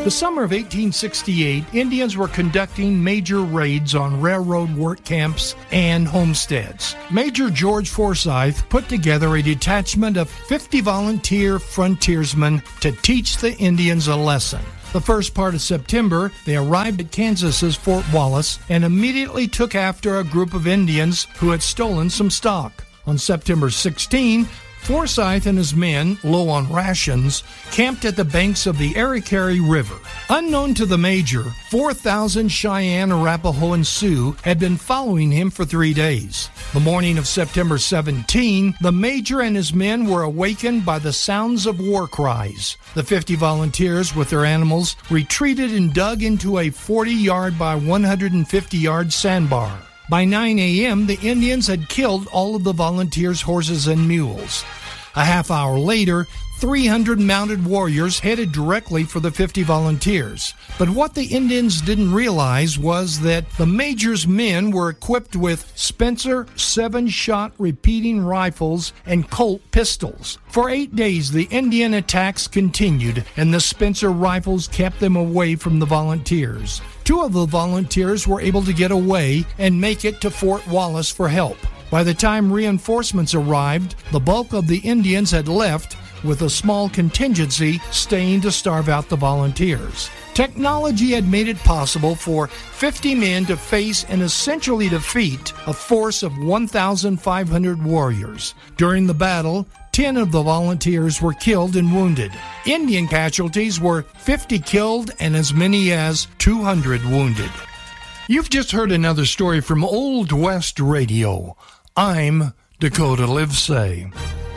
The summer of 1868, Indians were conducting major raids on railroad work camps and homesteads. Major George Forsyth put together a detachment of 50 volunteer frontiersmen to teach the Indians a lesson. The first part of September, they arrived at Kansas's Fort Wallace and immediately took after a group of Indians who had stolen some stock. On September 16, Forsyth and his men, low on rations, camped at the banks of the Arikari River. Unknown to the Major, 4,000 Cheyenne, Arapaho, and Sioux had been following him for 3 days. The morning of September 17, the Major and his men were awakened by the sounds of war cries. The 50 volunteers with their animals retreated and dug into a 40-yard by 150-yard sandbar. By 9 a.m., the Indians had killed all of the volunteers' horses and mules. A half hour later, 300 mounted warriors headed directly for the 50 volunteers. But what the Indians didn't realize was that the Major's men were equipped with Spencer 7-shot repeating rifles and Colt pistols. For 8 days, the Indian attacks continued, and the Spencer rifles kept them away from the volunteers. 2 of the volunteers were able to get away and make it to Fort Wallace for help. By the time reinforcements arrived, the bulk of the Indians had left, with a small contingency staying to starve out the volunteers. Technology had made it possible for 50 men to face and essentially defeat a force of 1,500 warriors. During the battle, 10 of the volunteers were killed and wounded. Indian casualties were 50 killed and as many as 200 wounded. You've just heard another story from Old West Radio. I'm Dakota Livesay.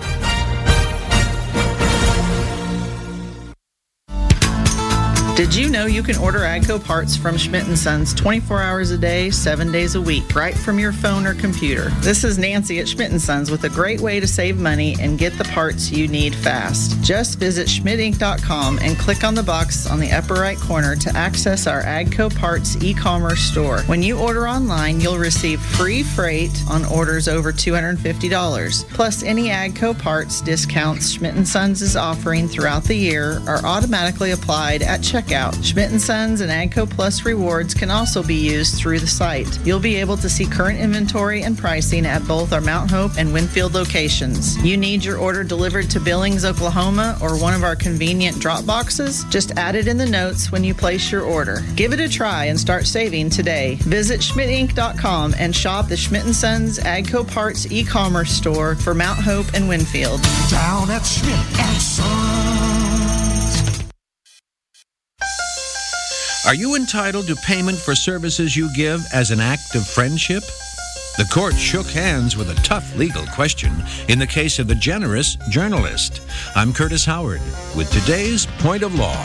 Did you know you can order AGCO parts from Schmidt & Sons 24 hours a day, 7 days a week, right from your phone or computer? This is Nancy at Schmidt & Sons with a great way to save money and get the parts you need fast. Just visit schmidtinc.com and click on the box on the upper right corner to access our AGCO parts e-commerce store. When you order online, you'll receive free freight on orders over $250. Plus, any AGCO parts discounts Schmidt & Sons is offering throughout the year are automatically applied at checkout. Schmidt & Sons and AGCO Plus rewards can also be used through the site. You'll be able to see current inventory and pricing at both our Mount Hope and Winfield locations. You need your order delivered to Billings, Oklahoma, or one of our convenient drop boxes? Just add it in the notes when you place your order. Give it a try and start saving today. Visit schmidtinc.com and shop the Schmidt & Sons AGCO Parts e-commerce store for Mount Hope and Winfield. Down at Schmidt & Sons. Are you entitled to payment for services you give as an act of friendship? The court shook hands with a tough legal question in the case of the generous journalist. I'm Curtis Howard with today's Point of Law.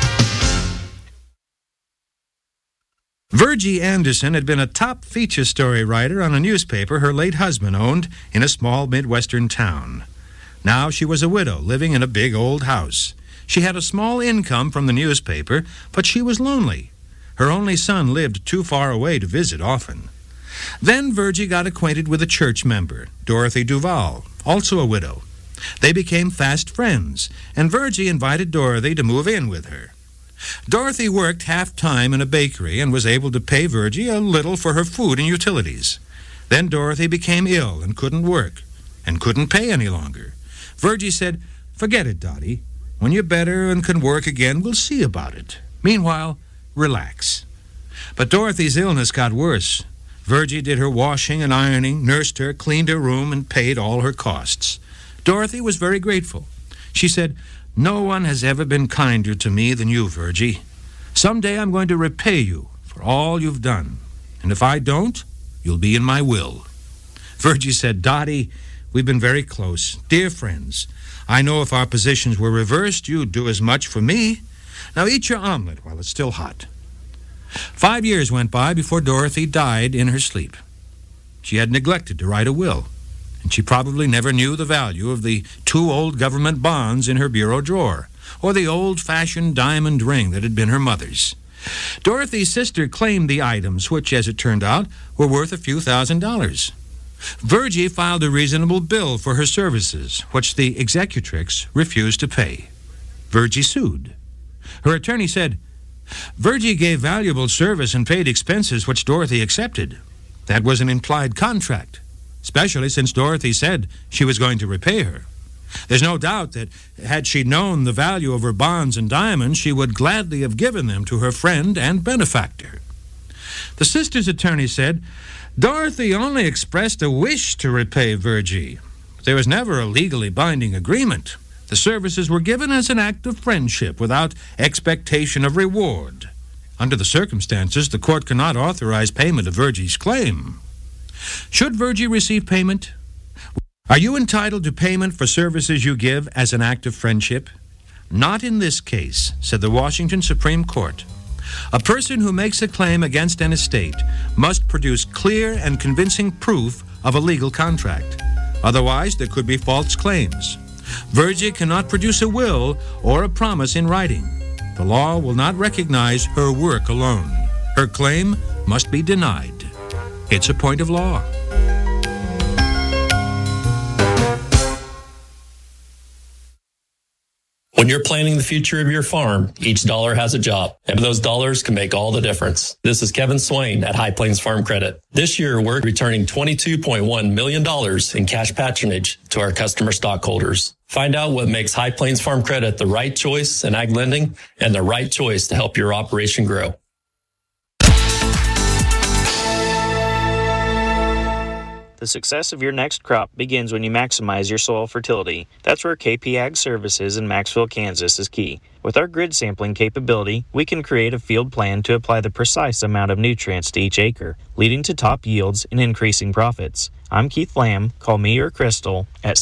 Virgie Anderson had been a top feature story writer on a newspaper her late husband owned in a small Midwestern town. Now she was a widow living in a big old house. She had a small income from the newspaper, but she was lonely. Her only son lived too far away to visit often. Then Virgie got acquainted with a church member, Dorothy Duval, also a widow. They became fast friends, and Virgie invited Dorothy to move in with her. Dorothy worked half-time in a bakery and was able to pay Virgie a little for her food and utilities. Then Dorothy became ill and couldn't work, and couldn't pay any longer. Virgie said, "Forget it, Dottie. When you're better and can work again, we'll see about it. Meanwhile, relax." But Dorothy's illness got worse. Virgie did her washing and ironing, nursed her, cleaned her room, and paid all her costs. Dorothy was very grateful. She said, "No one has ever been kinder to me than you, Virgie. Someday I'm going to repay you for all you've done. And if I don't, you'll be in my will." Virgie said, "Dottie, we've been very close, dear friends. I know if our positions were reversed, you'd do as much for me. Now eat your omelet while it's still hot." 5 years went by before Dorothy died in her sleep. She had neglected to write a will, and she probably never knew the value of the 2 old government bonds in her bureau drawer, or the old-fashioned diamond ring that had been her mother's. Dorothy's sister claimed the items, which, as it turned out, were worth a few $1,000s. Virgie filed a reasonable bill for her services, which the executrix refused to pay. Virgie sued. Her attorney said, Virgie gave valuable service and paid expenses which Dorothy accepted. That was an implied contract, especially since Dorothy said she was going to repay her. There's no doubt that had she known the value of her bonds and diamonds, she would gladly have given them to her friend and benefactor. The sister's attorney said, Dorothy only expressed a wish to repay Virgie. There was never a legally binding agreement. The services were given as an act of friendship without expectation of reward. Under the circumstances, the court cannot authorize payment of Virgie's claim. Should Virgie receive payment? Are you entitled to payment for services you give as an act of friendship? Not in this case, said the Washington Supreme Court. A person who makes a claim against an estate must produce clear and convincing proof of a legal contract. Otherwise, there could be false claims. Virgie cannot produce a will or a promise in writing. The law will not recognize her work alone. Her claim must be denied. It's a point of law. When you're planning the future of your farm, each dollar has a job, and those dollars can make all the difference. This is Kevin Swain at High Plains Farm Credit. This year, we're returning $22.1 million in cash patronage to our customer stockholders. Find out what makes High Plains Farm Credit the right choice in ag lending and the right choice to help your operation grow. The success of your next crop begins when you maximize your soil fertility. That's where KP Ag Services in Maxville, Kansas is key. With our grid sampling capability, we can create a field plan to apply the precise amount of nutrients to each acre, leading to top yields and increasing profits. I'm Keith Lamb. Call me or Crystal at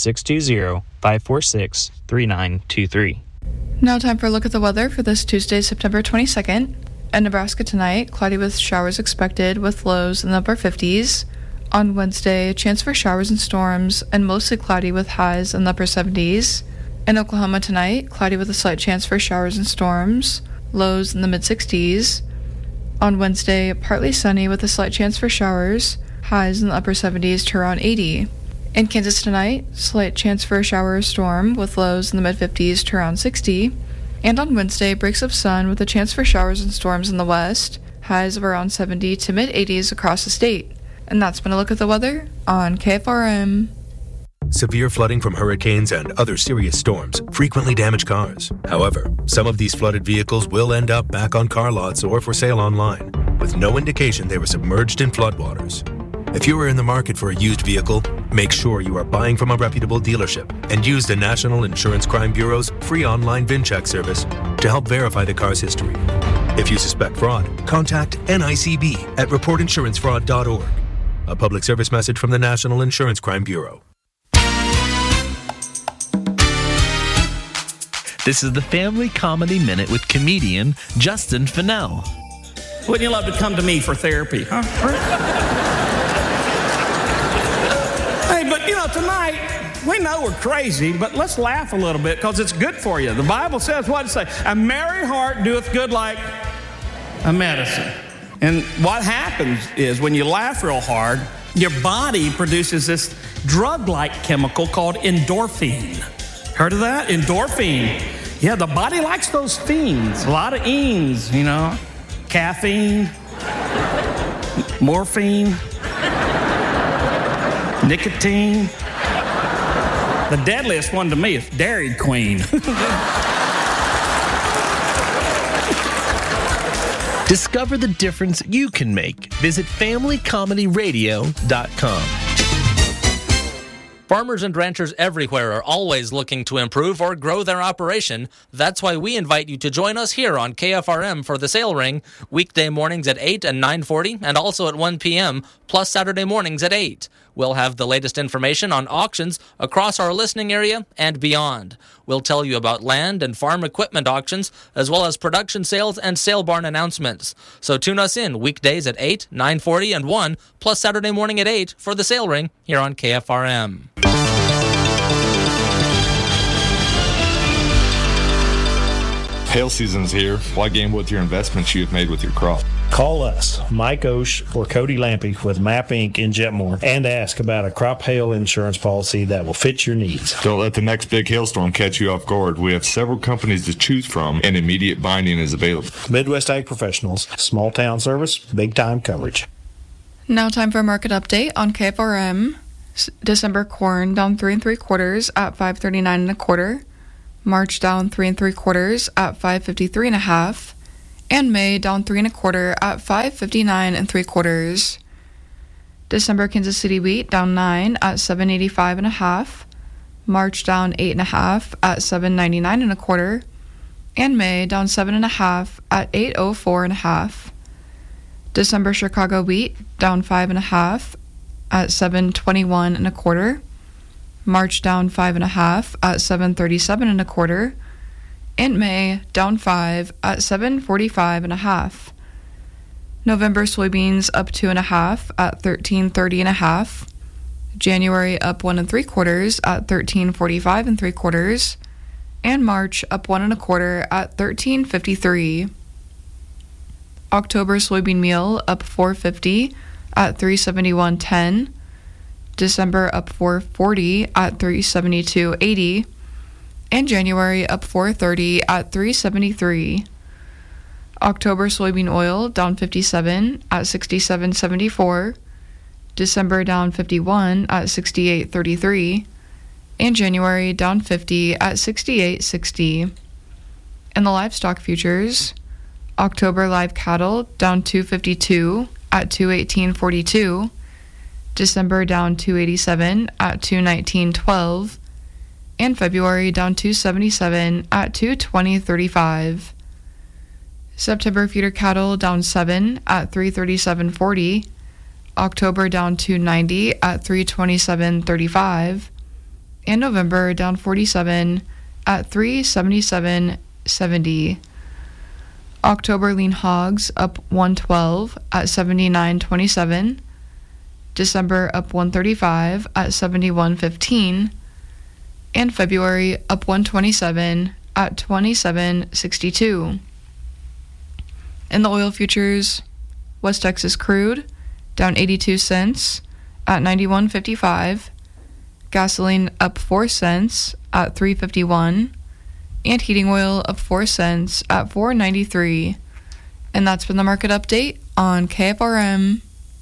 620-546-3923. Now time for a look at the weather for this Tuesday, September 22nd. In Nebraska tonight, cloudy with showers expected with lows in the upper 50s. On Wednesday, a chance for showers and storms, and mostly cloudy with highs in the upper 70s. In Oklahoma tonight, cloudy with a slight chance for showers and storms, lows in the mid-60s. On Wednesday, partly sunny with a slight chance for showers, highs in the upper 70s to around 80. In Kansas tonight, slight chance for a shower or storm with lows in the mid-50s to around 60. And on Wednesday, breaks of sun with a chance for showers and storms in the west, highs of around 70 to mid-80s across the state. And that's been a look at the weather on KFRM. Severe flooding from hurricanes and other serious storms frequently damage cars. However, some of these flooded vehicles will end up back on car lots or for sale online, with no indication they were submerged in floodwaters. If you are in the market for a used vehicle, make sure you are buying from a reputable dealership and use the National Insurance Crime Bureau's free online VIN check service to help verify the car's history. If you suspect fraud, contact NICB at reportinsurancefraud.org. A public service message from the National Insurance Crime Bureau. This is the Family Comedy Minute with comedian Justin Fennell. Wouldn't you love to come to me for therapy, huh? Hey, but tonight, we know we're crazy, but let's laugh a little bit because it's good for you. The Bible says what it says, a merry heart doeth good like a medicine. And what happens is when you laugh real hard, your body produces this drug-like chemical called endorphin. Heard of that? Endorphin. Yeah, the body likes those fiends. A lot of eens, Caffeine, morphine, nicotine. The deadliest one to me is Dairy Queen. Discover the difference you can make. Visit FamilyComedyRadio.com. Farmers and ranchers everywhere are always looking to improve or grow their operation. That's why we invite you to join us here on KFRM for the Sale Ring, weekday mornings at 8 and 9:40, and also at 1 p.m., plus Saturday mornings at 8. We'll have the latest information on auctions across our listening area and beyond. We'll tell you about land and farm equipment auctions, as well as production sales and sale barn announcements. So tune us in weekdays at 8, 9:40, and 1, plus Saturday morning at 8 for the Sale Ring here on KFRM. Hail season's here. Why gamble with your investments you have made with your crop? Call us, Mike Osh or Cody Lampy with MAP Inc. in Jetmore, and ask about a crop hail insurance policy that will fit your needs. Don't let the next big hailstorm catch you off guard. We have several companies to choose from, and immediate binding is available. Midwest Ag Professionals, small town service, big time coverage. Now time for a market update on KFRM. December corn down 3 3/4 at $5.39 1/4. March down 3 3/4 at $5.53 1/2. And May down 3 1/4 at $5.59 3/4. December Kansas City wheat down 9 at $7.85 1/2. March down 8 1/2 at $7.99 1/4. And May down 7 1/2 at $8.04 1/2. December Chicago wheat down 5 1/2 at $7.21 1/4. March down 5 1/2 at $7.37 1/4. And May down 5 at $7.45 1/2. November soybeans up 2 1/2 at $13.30 1/2. January up 1 3/4 at $13.45 3/4. And March up 1 1/4 at $13.53. October soybean meal up $4.50 at $3.71.10. December up $4.40 at $3.72.80. And January up $4.30 at $3.73. October soybean oil down 57 at $67.74. December down 51 at $68.33. And January down 50 at $68.60. And the livestock futures, October live cattle down 252 at $218.42. December down 287 at $219.12. And February down 277 at $220.35. September feeder cattle down 7 at $337.40. October down 290 at $327.35. And November down 47 at $377.70. October lean hogs up 112 at $79.27. December up 135 at $71.15. And February up 127 at $27.62. In the oil futures, West Texas crude down 82 cents at $91.55. Gasoline up 4 cents at $3.51. And heating oil up 4 cents at $4.93. And that's been the market update on KFRM.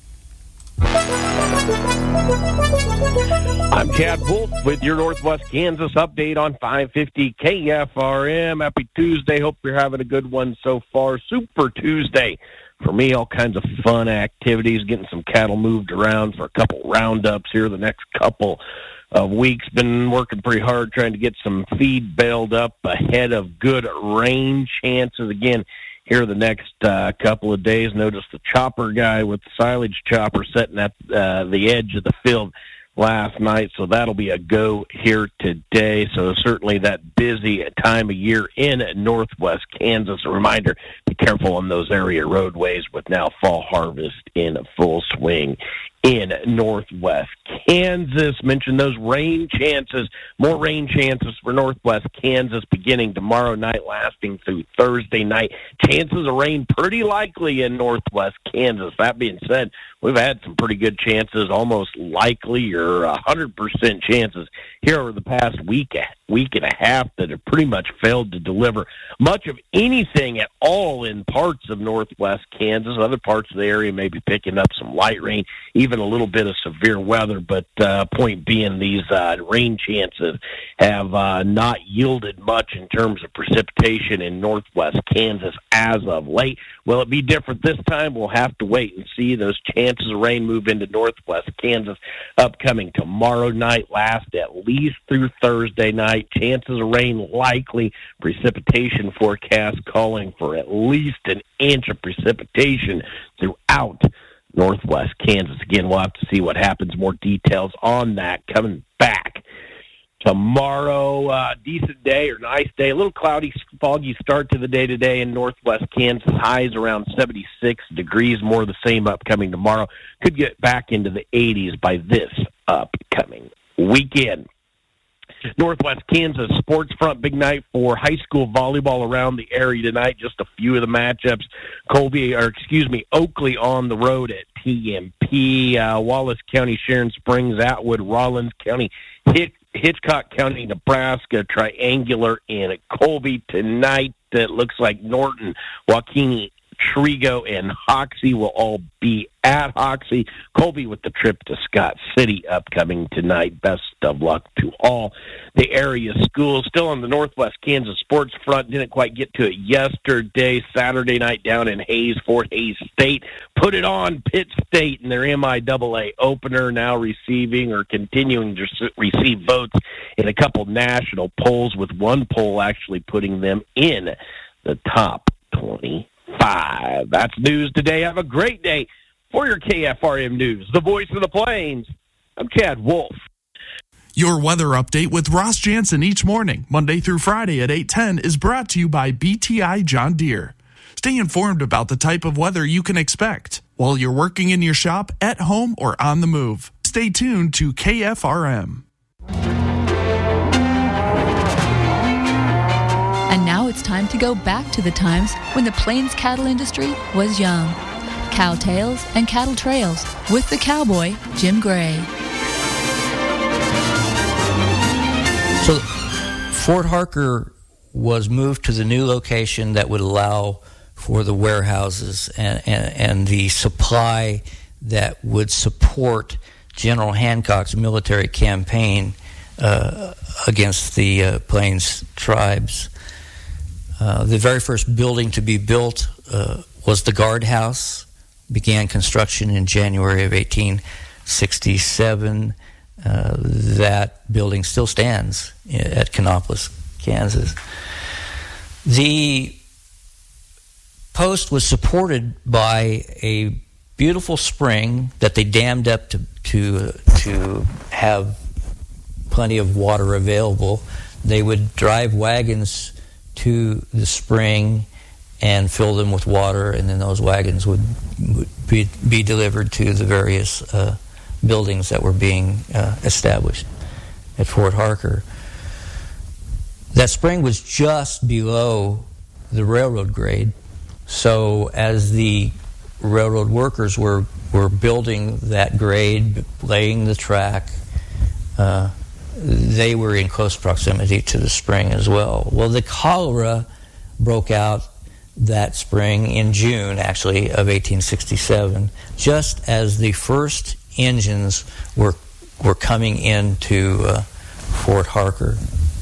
I'm Chad Wolf with your Northwest Kansas update on 550 KFRM. Happy Tuesday. Hope you're having a good one so far. Super Tuesday. For me, all kinds of fun activities, getting some cattle moved around for a couple roundups here the next couple of weeks. Been working pretty hard trying to get some feed baled up ahead of good rain chances again here the next couple of days. Notice the chopper guy with the silage chopper sitting at the edge of the field last night, so that'll be a go here today. So certainly that busy time of year in Northwest Kansas. A reminder, be careful on those area roadways with now fall harvest in full swing in Northwest Kansas. Mentioned those rain chances, more rain chances for Northwest Kansas beginning tomorrow night, lasting through Thursday night. Chances of rain pretty likely in Northwest Kansas. That being said, we've had some pretty good chances, almost likely or 100% chances here over the past week and a half that have pretty much failed to deliver much of anything at all in parts of Northwest Kansas. Other parts of the area may be picking up some light rain, even a little bit of severe weather, but point being, these rain chances have not yielded much in terms of precipitation in Northwest Kansas as of late. Will it be different this time? We'll have to wait and see. Those chances of rain move into Northwest Kansas upcoming tomorrow night, last at least through Thursday night. Chances of rain likely. Precipitation forecast calling for at least an inch of precipitation throughout Northwest Kansas. Again, we'll have to see what happens. More details on that coming back tomorrow. Decent day or nice day. A little cloudy, foggy start to the day today in Northwest Kansas. Highs around 76 degrees. More of the same upcoming tomorrow. Could get back into the 80s by this upcoming weekend. Northwest Kansas Sports Front, big night for high school volleyball around the area tonight. Just a few of the matchups. Oakley on the road at TMP. Wallace County, Sharon Springs, Atwood, Rollins County, Hitchcock County, Nebraska, triangular in Colby tonight. That looks like Norton, Waukene, Trigo, and Hoxie will all be at Hoxie. Colby with the trip to Scott City upcoming tonight. Best of luck to all the area schools. Still on the Northwest Kansas Sports Front. Didn't quite get to it yesterday. Saturday night down in Hays, Fort Hays State. Put it on Pitt State in their MIAA opener, now receiving or continuing to receive votes in a couple national polls, with one poll actually putting them in the top 25. That's news today. Have a great day. For your KFRM News, the voice of the Plains, I'm Chad Wolf. Your weather update with Ross Jansen each morning, Monday through Friday at 8:10, is brought to you by BTI John Deere. Stay informed about the type of weather you can expect while you're working in your shop, at home, or on the move. Stay tuned to KFRM. And now it's time to go back to the times when the Plains cattle industry was young. Cow Tales and Cattle Trails with the cowboy, Jim Gray. So Fort Harker was moved to the new location that would allow for the warehouses and the supply that would support General Hancock's military campaign against the Plains tribes. The very first building to be built was the guardhouse. Began construction in January of 1867. That building still stands at Kannapolis, Kansas. The post was supported by a beautiful spring that they dammed up to have plenty of water available. They would drive wagons to the spring and fill them with water, and then those wagons would be delivered to the various buildings that were being established at Fort Harker. That spring was just below the railroad grade, so as the railroad workers were building that grade, laying the track, they were in close proximity to the spring as well. Well, the cholera broke out that spring in June, actually, of 1867, just as the first engines were coming into Fort Harker.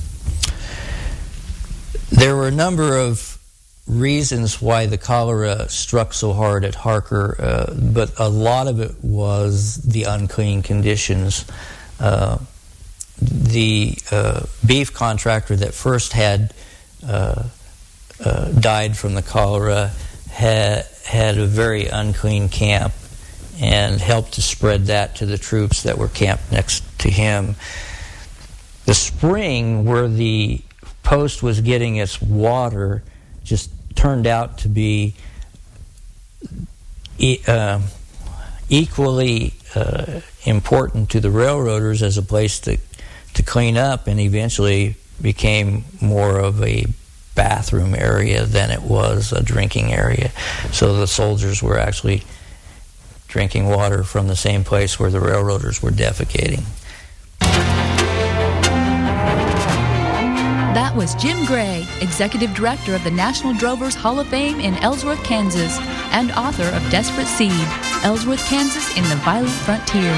There were a number of reasons why the cholera struck so hard at Harker, but a lot of it was the unclean conditions. The beef contractor that first had died from the cholera had a very unclean camp and helped to spread that to the troops that were camped next to him. The spring where the post was getting its water just turned out to be equally important to the railroaders as a place to clean up, and eventually became more of a bathroom area than it was a drinking area. So the soldiers were actually drinking water from the same place where the railroaders were defecating. That was Jim Gray, Executive Director of the National Drovers Hall of Fame in Ellsworth, Kansas, and author of Desperate Seed, Ellsworth, Kansas in the Violent Frontier.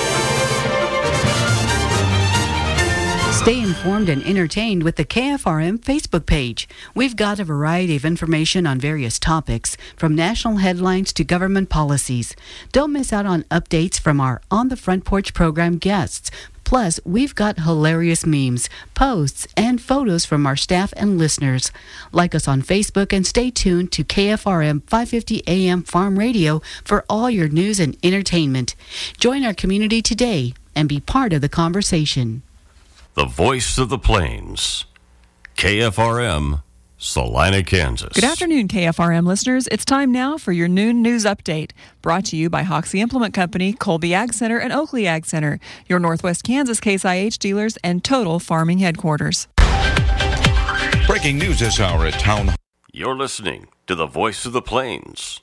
Stay informed and entertained with the KFRM Facebook page. We've got a variety of information on various topics, from national headlines to government policies. Don't miss out on updates from our On the Front Porch program guests. Plus, we've got hilarious memes, posts, and photos from our staff and listeners. Like us on Facebook and stay tuned to KFRM 550 AM Farm Radio for all your news and entertainment. Join our community today and be part of the conversation. The voice of the Plains, KFRM Salina, Kansas. Good afternoon, KFRM listeners. It's time now for your noon news update. Brought to you by Hoxie Implement Company, Colby Ag Center, and Oakley Ag Center, your Northwest Kansas Case IH dealers and Total Farming headquarters. Breaking news this hour at Town. You're listening to the Voice of the Plains,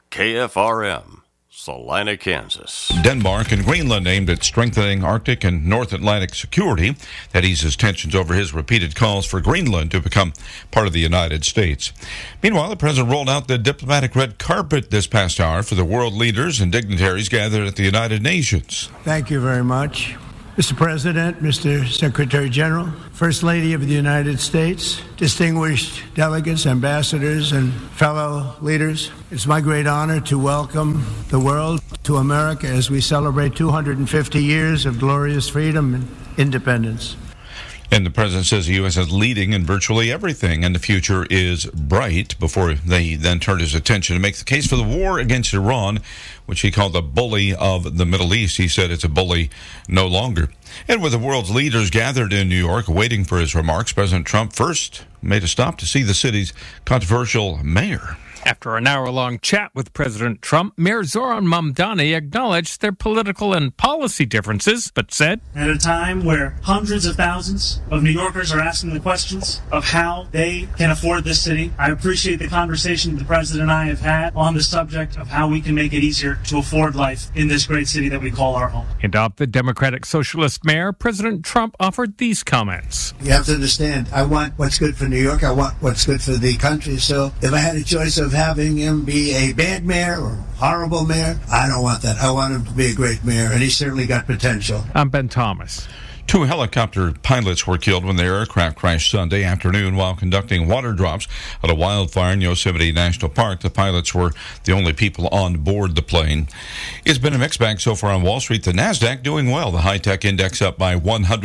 KFRM. Salina, Kansas. Denmark and Greenland aimed at strengthening Arctic and North Atlantic security. That eases tensions over his repeated calls for Greenland to become part of the United States. Meanwhile, the president rolled out the diplomatic red carpet this past hour for the world leaders and dignitaries gathered at the United Nations. Thank you very much. Mr. President, Mr. Secretary General, First Lady of the United States, distinguished delegates, ambassadors, and fellow leaders, it's my great honor to welcome the world to America as we celebrate 250 years of glorious freedom and independence. And the president says the U.S. is leading in virtually everything, and the future is bright, before they then turned his attention to make the case for the war against Iran, which he called the bully of the Middle East. He said it's a bully no longer. And with the world's leaders gathered in New York waiting for his remarks, President Trump first made a stop to see the city's controversial mayor. After an hour-long chat with President Trump, Mayor Zoran Mamdani acknowledged their political and policy differences, but said, at a time where hundreds of thousands of New Yorkers are asking the questions of how they can afford this city, I appreciate the conversation the President and I have had on the subject of how we can make it easier to afford life in this great city that we call our home. And of the Democratic Socialist mayor, President Trump offered these comments. You have to understand, I want what's good for New York. I want what's good for the country. So if I had a choice of having him be a bad mayor or horrible mayor, I don't want that. I want him to be a great mayor, and he's certainly got potential. I'm Ben Thomas. 2 helicopter pilots were killed when their aircraft crashed Sunday afternoon while conducting water drops at a wildfire in Yosemite National Park. The pilots were the only people on board the plane. It's been a mixed bag so far on Wall Street. The NASDAQ doing well. The high-tech index up by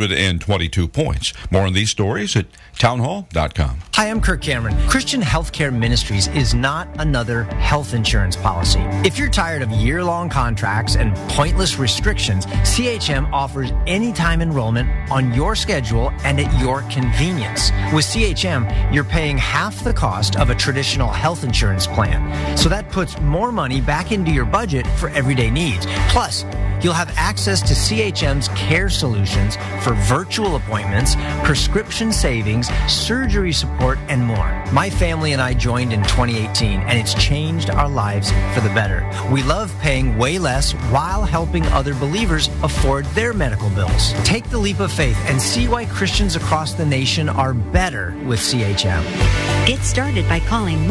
122 points. More on these stories at townhall.com. Hi, I'm Kirk Cameron. Christian Healthcare Ministries is not another health insurance policy. If you're tired of year-long contracts and pointless restrictions, CHM offers anytime enrollment on your schedule and at your convenience. With CHM, you're paying half the cost of a traditional health insurance plan. So that puts more money back into your budget for everyday needs. Plus, you'll have access to CHM's care solutions for virtual appointments, prescription savings, surgery support, and more. My family and I joined in 2018, and it's changed our lives for the better. We love paying way less while helping other believers afford their medical bills. Take the leap of faith and see why Christians across the nation are better with CHM. Get started by calling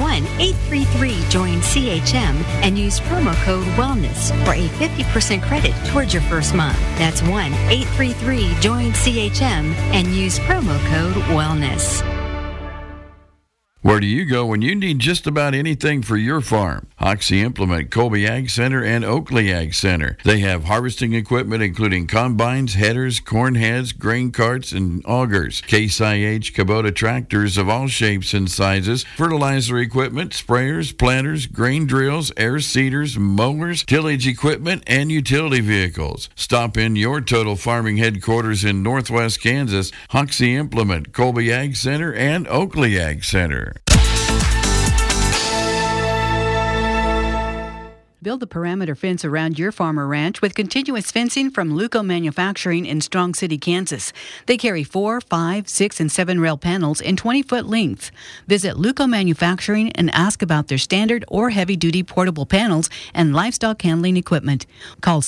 1-833-JOIN-CHM and use promo code WELLNESS for a 50% credit towards your first month. That's 1-833-JOIN-CHM and use promo code WELLNESS. Where do you go when you need just about anything for your farm? Hoxie Implement, Colby Ag Center, and Oakley Ag Center. They have harvesting equipment including combines, headers, corn heads, grain carts, and augers. Case IH Kubota tractors of all shapes and sizes, fertilizer equipment, sprayers, planters, grain drills, air seeders, mowers, tillage equipment, and utility vehicles. Stop in your Total Farming headquarters in Northwest Kansas, Hoxie Implement, Colby Ag Center, and Oakley Ag Center. Build a perimeter fence around your farm or ranch with continuous fencing from Luco Manufacturing in Strong City, Kansas. They carry 4, 5, 6, and 7 rail panels in 20-foot length. Visit Luco Manufacturing and ask about their standard or heavy-duty portable panels and livestock handling equipment. Call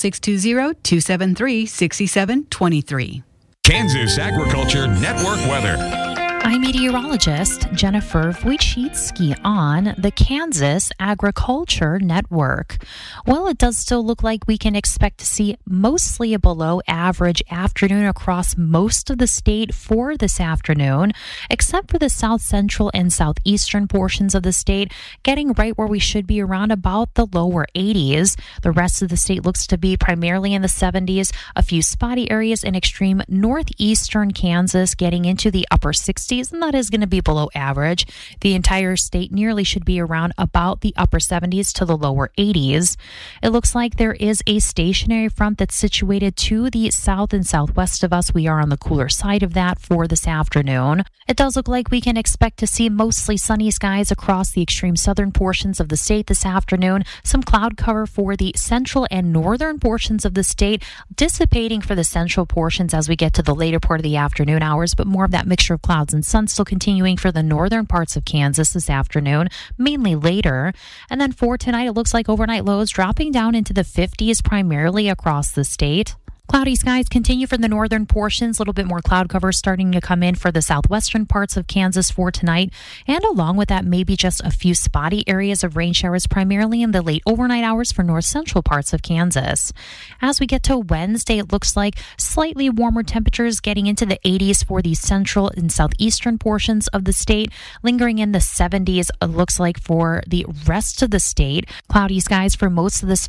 620-273-6723. Kansas Agriculture Network weather. I'm meteorologist Jennifer Wojcicki on the Kansas Agriculture Network. Well, it does still look like we can expect to see mostly a below average afternoon across most of the state for this afternoon, except for the south central and southeastern portions of the state, getting right where we should be around about the lower 80s. The rest of the state looks to be primarily in the 70s, a few spotty areas in extreme northeastern Kansas getting into the upper 60s 60s, and that is going to be below average. The entire state nearly should be around about the upper 70s to the lower 80s. It looks like there is a stationary front that's situated to the south and southwest of us. We are on the cooler side of that for this afternoon. It does look like we can expect to see mostly sunny skies across the extreme southern portions of the state this afternoon. Some cloud cover for the central and northern portions of the state, dissipating for the central portions as we get to the later part of the afternoon hours, but more of that mixture of clouds and sun still continuing for the northern parts of Kansas this afternoon, mainly later. And then for tonight, it looks like overnight lows dropping down into the 50s primarily across the state. Cloudy skies continue for the northern portions. A little bit more cloud cover starting to come in for the southwestern parts of Kansas for tonight. And along with that, maybe just a few spotty areas of rain showers, primarily in the late overnight hours for north central parts of Kansas. As we get to Wednesday, it looks like slightly warmer temperatures getting into the 80s for the central and southeastern portions of the state, lingering in the 70s, it looks like for the rest of the state. Cloudy skies for most of the state.